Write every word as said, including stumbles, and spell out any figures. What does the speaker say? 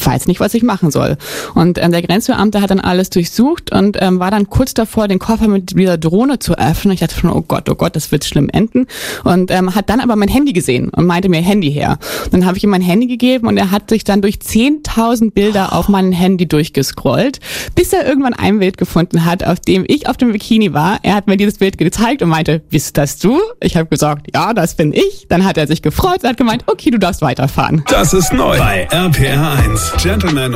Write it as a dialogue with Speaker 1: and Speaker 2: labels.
Speaker 1: weiß nicht, was ich machen soll. Und ähm, der Grenzbeamte hat dann alles durchsucht und ähm, war dann kurz davor, den Koffer mit dieser Drohne zu öffnen. Ich dachte schon, oh Gott, oh Gott, das wird schlimm enden. Und ähm, hat dann aber mein Handy gesehen und meinte mir Handy her. Dann habe ich ihm mein Handy gegeben und er hat sich dann durch zehntausend Bilder auf mein Handy durchgescrollt, bis er irgendwann ein Bild gefunden hat, auf dem ich auf dem Bikini war. Er hat mir dieses Bild gezeigt und meinte, bist das du? Ich habe gesagt, ja, das bin ich. Dann hat er sich gefreut und hat gemeint, okay, du darfst weiterfahren.
Speaker 2: Das ist neu bei R P R eins. Gentleman